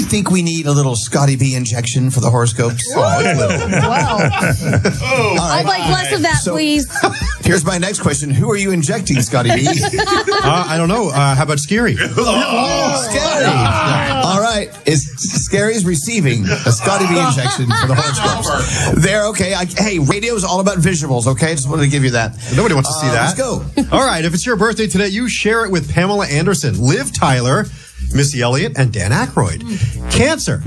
think we need a little Scotty B injection for the horoscopes? Wow. I'd like less of that, please. Here's my next question. Who are you injecting, Scotty B? I don't know. How about Scary? Scary. All right. Scary's receiving a Scotty B injection for the horoscopes. There, okay. Hey, radio is all about visuals, okay? Just wanted to give you that. Nobody wants to see that. Let's go. All right. If it's your birthday today, you share it with Pamela Anderson, Liv Tyler, Missy Elliott, and Dan Aykroyd. Cancer.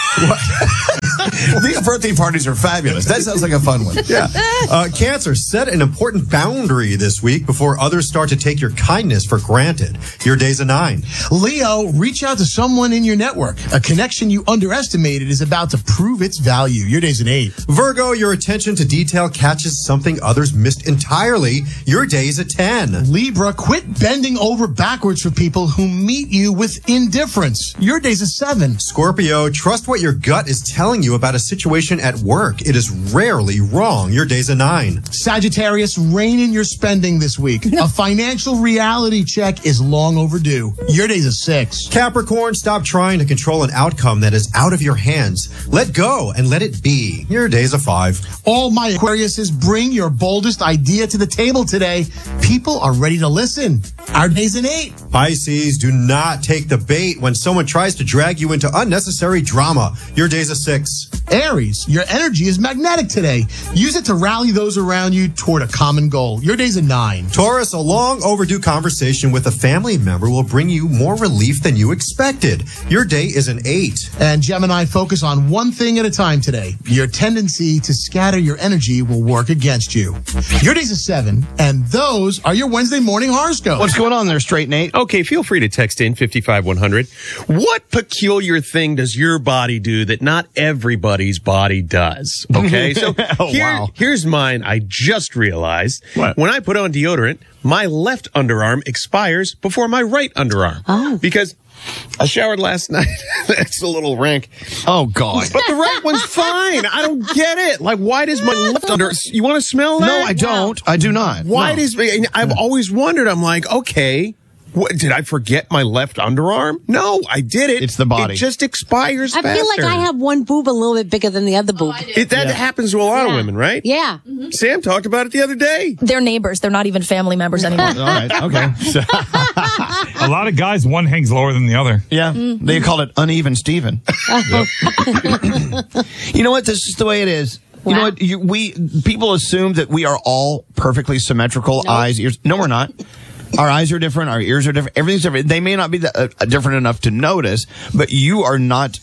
These birthday parties are fabulous. That sounds like a fun one. Yeah. Cancer, set an important boundary this week before others start to take your kindness for granted. Your day's a 9. Leo, reach out to someone in your network. A connection you underestimated is about to prove its value. Your day's an 8. Virgo, your attention to detail catches something others missed entirely. Your day's a 10. Libra, quit bending over backwards for people who meet you with indifference. Your day's a 7. Scorpio, trust what your gut is telling you about a situation at work. It is rarely wrong. Your day's a 9. Sagittarius, rein in your spending this week. A financial reality check is long overdue. Your day's a 6. Capricorn, stop trying to control an outcome that is out of your hands. Let go and let it be. Your day's a 5. All my Aquariuses, bring your boldest idea to the table today. People are ready to listen. Our day's an 8. Pisces, do not take the bait when someone tries to drag you into unnecessary drama. Your day's a 6. Aries, your energy is magnetic today. Use it to rally those around you toward a common goal. Your day's a 9. Taurus, a long overdue conversation with a family member will bring you more relief than you expected. Your day is an 8. And Gemini, focus on one thing at a time today. Your tendency to scatter your energy will work against you. Your day's a 7, and those are your Wednesday morning horoscopes. What's going on there, Straight Nate? Okay, feel free to text in 55100. What peculiar thing does your body do that not everybody's body does? Okay, so here's mine. I just realized when I put on deodorant, my left underarm expires before my right underarm. Oh. Because I showered last night. It's a little rank. Oh, God. But the right one's fine. I don't get it. Like, why does my left under... You want to smell that? No, I don't. I do not. Why No. does... I've always wondered. I'm like, okay... What, did I forget my left underarm? No, I did it. It's the body. It just expires I faster. feel like I have one boob a little bit bigger than the other boob. That happens to a lot of women, right? Yeah. Sam talked about it the other day. They're neighbors. They're not even family members anymore. All right. Okay. A lot of guys, one hangs lower than the other. Yeah. They call it uneven Steven. You know what? This is the way it is. You know what? People assume that we are all perfectly symmetrical, eyes, ears. No, we're not. Our eyes are different. Our ears are different. Everything's different. They may not be different enough to notice, but you are not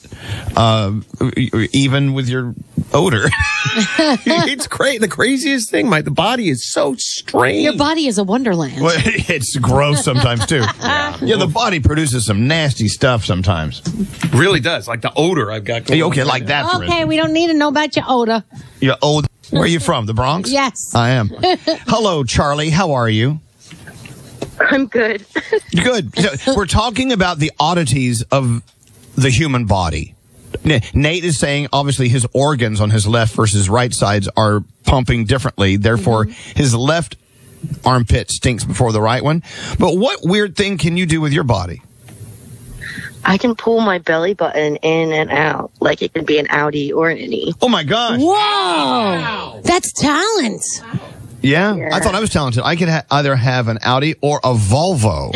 even with your odor. It's great. The craziest thing, the body is so strange. Your body is a wonderland. Well, it's gross sometimes, too. Yeah, the body produces some nasty stuff sometimes. Really does. Like the odor I've got going on. Okay, like that, for Okay, instance. we don't need to know about your odor. Your old. Where are you from? The Bronx? Yes. I am. Hello, Charlie. How are you? I'm good. Good. So, we're talking about the oddities of the human body. Nate is saying, obviously, his organs on his left versus right sides are pumping differently. Therefore, his left armpit stinks before the right one. But what weird thing can you do with your body? I can pull my belly button in and out. Like it could be an outie or an innie. Oh, my gosh. Whoa. Wow. That's talent. Yeah? I thought I was talented. I could either have an Audi or a Volvo.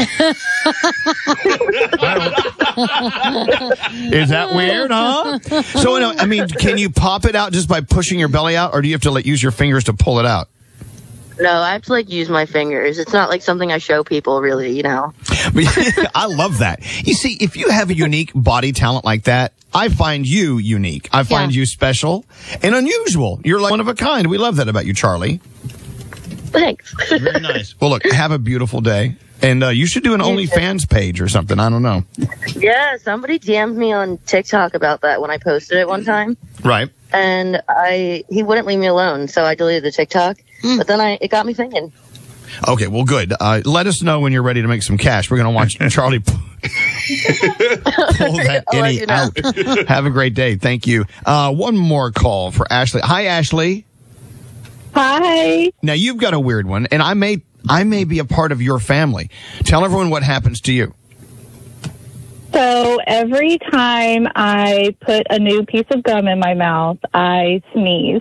Is that weird, huh? So, I mean, can you pop it out just by pushing your belly out, or do you have to use your fingers to pull it out? No, I have to use my fingers. It's not like something I show people, really, I love that. You see, if you have a unique body talent like that, I find you unique. I find you special and unusual. You're like one of a kind. We love that about you, Charlie. Thanks. Very nice. Well, look, have a beautiful day. And you should do an OnlyFans page or something. I don't know. Yeah, somebody DM'd me on TikTok about that when I posted it one time. Right. And he wouldn't leave me alone, so I deleted the TikTok. But then it got me thinking. Okay, well, good. Let us know when you're ready to make some cash. We're going to watch Charlie pull that innie out. Have a great day. Thank you. One more call for Ashley. Hi, Ashley. Hi. Now, you've got a weird one, and I may be a part of your family. Tell everyone what happens to you. So every time I put a new piece of gum in my mouth, I sneeze.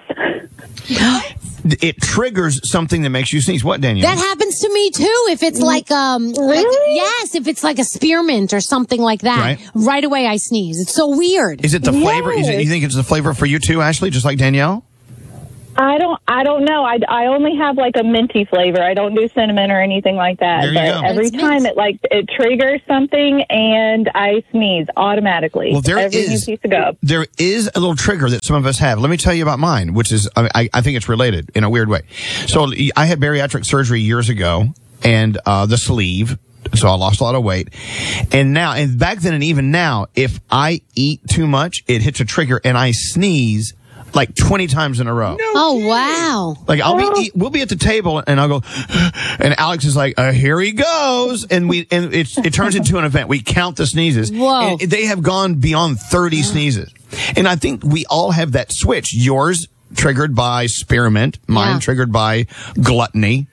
It triggers something that makes you sneeze. What, Danielle? That happens to me too. If it's like Really? yes, if it's like a spearmint or something like that, right away I sneeze. It's so weird. Is it the flavor? You think it's the flavor for you too, Ashley, just like Danielle? I don't know. I only have like a minty flavor. I don't do cinnamon or anything like that. There you But go. every time it triggers something and I sneeze automatically. Well, there every new is- piece of gum. There is a little trigger that some of us have. Let me tell you about mine, which is, I think it's related in a weird way. So I had bariatric surgery years ago and, the sleeve. So I lost a lot of weight. And now, and back then and even now, if I eat too much, it hits a trigger and I sneeze like 20 times in a row. Oh, wow. Like we'll be at the table and I'll go, and Alex is like, here he goes. And it turns into an event. We count the sneezes. Whoa. And they have gone beyond 30 sneezes. And I think we all have that switch. Yours triggered by spearmint. Mine triggered by gluttony.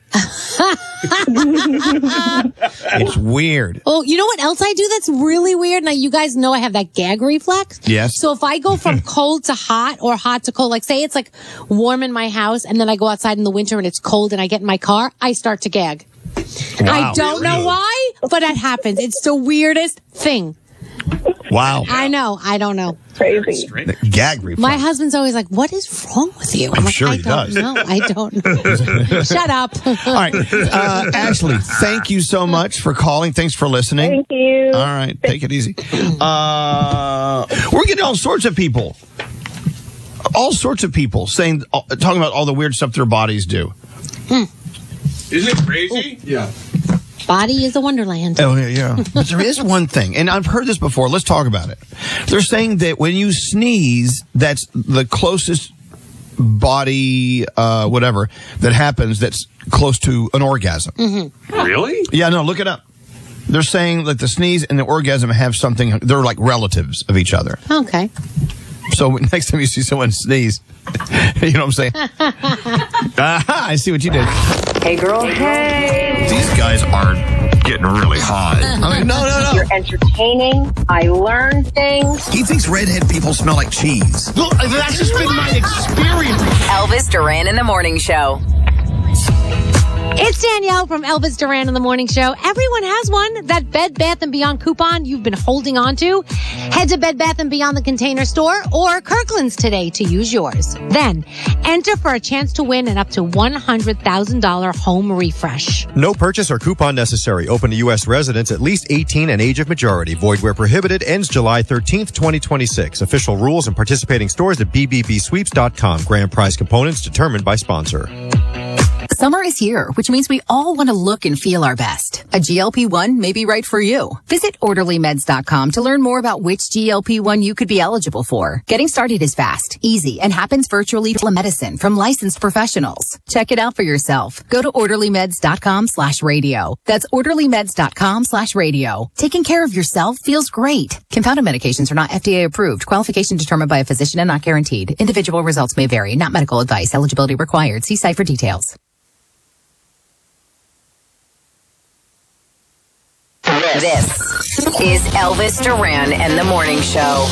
It's weird. Oh, you know what else I do that's really weird? Now, you guys know I have that gag reflex. Yes. So if I go from cold to hot or hot to cold, like say it's like warm in my house and then I go outside in the winter and it's cold and I get in my car, I start to gag. I don't know why, but that happens. It's the weirdest thing. Wow. I know. I don't know. Crazy. Gag reflex. My husband's always like, what is wrong with you? I'm like, sure I he don't does. know. I don't know. Shut up. All right. Ashley, thank you so much for calling. Thanks for listening. Thank you. All right. Take it easy. We're getting all sorts of people. All sorts of people talking about all the weird stuff their bodies do. Isn't it crazy? Yeah. Body is a wonderland. Oh, yeah. But there is one thing, and I've heard this before. Let's talk about it. They're saying that when you sneeze, that's the closest body, whatever, that happens that's close to an orgasm. Mm-hmm. Really? Yeah, no, look it up. They're saying that the sneeze and the orgasm have something, they're like relatives of each other. Okay. So next time you see someone sneeze, you know what I'm saying? Aha, I see what you did. Hey, girl. Hey. These guys are getting really hot. I mean, no. You're entertaining. I learn things. He thinks redhead people smell like cheese. Look, that's just been my experience. Elvis Duran in the Morning Show. It's Danielle from Elvis Duran in the Morning Show. Everyone has one. That Bed Bath & Beyond coupon you've been holding on to. Head to Bed Bath & Beyond the Container Store or Kirkland's today to use yours. Then, enter for a chance to win an up to $100,000 home refresh. No purchase or coupon necessary. Open to U.S. residents at least 18 and age of majority. Void where prohibited. Ends July 13th, 2026. Official rules and participating stores at bbbsweeps.com. Grand prize components determined by sponsor. Summer is here, which means we all want to look and feel our best. A GLP-1 may be right for you. Visit orderlymeds.com to learn more about which GLP-1 you could be eligible for. Getting started is fast, easy, and happens virtually telemedicine from licensed professionals. Check it out for yourself. Go to orderlymeds.com/radio. That's orderlymeds.com/radio. Taking care of yourself feels great. Compounded medications are not FDA approved. Qualification determined by a physician and not guaranteed. Individual results may vary. Not medical advice. Eligibility required. See site for details. This is Elvis Duran and the Morning Show.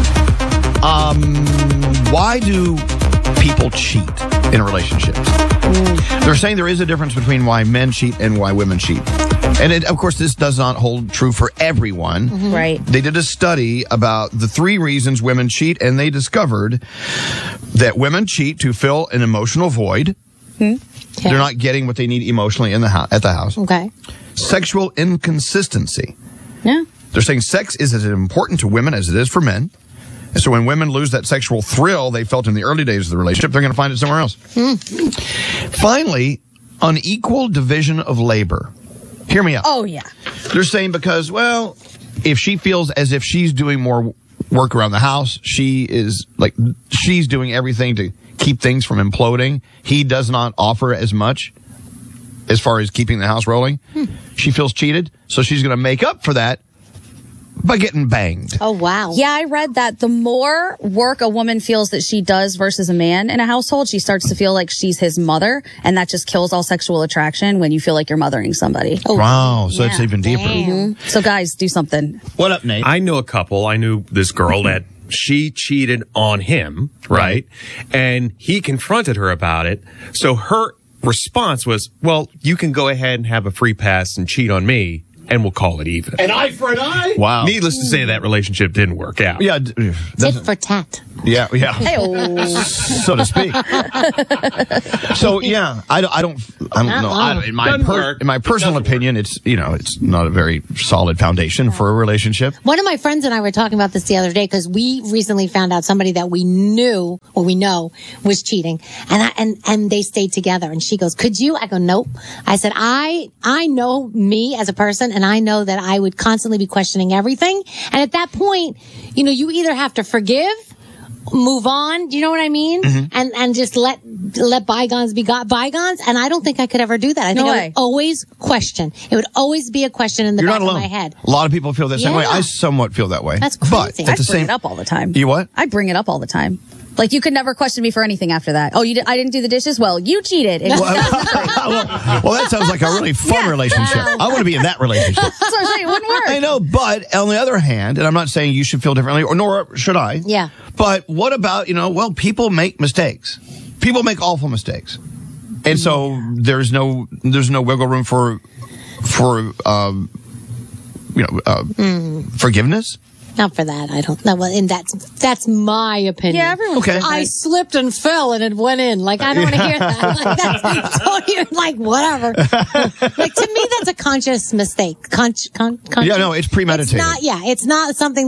Why do people cheat in relationships? They're saying there is a difference between why men cheat and why women cheat. And of course, this does not hold true for everyone. Mm-hmm. Right. They did a study about the 3 reasons women cheat, and they discovered that women cheat to fill an emotional void. Okay. They're not getting what they need emotionally in the at the house. Okay. Sexual inconsistency. Yeah. They're saying sex is as important to women as it is for men. And so when women lose that sexual thrill they felt in the early days of the relationship, they're going to find it somewhere else. Finally, unequal division of labor. Hear me out. Oh, yeah. They're saying because, well, if she feels as if she's doing more work around the house, she's doing everything to keep things from imploding. He does not offer as much as far as keeping the house rolling. She feels cheated, so she's going to make up for that By getting banged. Oh, wow. Yeah, I read that the more work a woman feels that she does versus a man in a household, she starts to feel like she's his mother, and that just kills all sexual attraction when you feel like you're mothering somebody. Oh, Wow, so it's even deeper. Mm-hmm. So guys, do something. What up, Nate? I know a couple. I knew this girl that she cheated on him, right? And he confronted her about it. So her response was, well, you can go ahead and have a free pass and cheat on me, and we'll call it even. An eye for an eye? Wow. Needless to say, that relationship didn't work out. Yeah. Tit for tat. Yeah. Hey-oh. So to speak. So yeah, I don't know. In my personal opinion, it's not a very solid foundation for a relationship. One of my friends and I were talking about this the other day because we recently found out somebody that we knew or we know was cheating, and they stayed together. And she goes, "Could you?" I go, "Nope." I said, "I know me as a person, and I know that I would constantly be questioning everything. And at that point, you either have to forgive." Move on. Do you know what I mean? Mm-hmm. And just let bygones be bygones. And I don't think I could ever do that. I think I would always question. It would always be a question in the back of my head. A lot of people feel the same way. I somewhat feel that way. That's crazy. But I bring it up all the time. You what? I bring it up all the time. Like, you could never question me for anything after that. Oh, I didn't do the dishes? Well, you cheated. Well, that sounds like a really fun relationship. I want to be in that relationship. That's what I'm saying. It wouldn't work. I know, but on the other hand, and I'm not saying you should feel differently, nor should I. Yeah. But what about, people make mistakes. People make awful mistakes. And so there's no wiggle room for forgiveness. Not for that. I don't know. Well, and that's my opinion. Yeah, everyone. Okay. I slipped and fell and it went in. Like, I don't want to hear that. Like, that's don't even, like, whatever. Like, to me, that's a conscious mistake. Yeah, no, it's premeditated. It's not something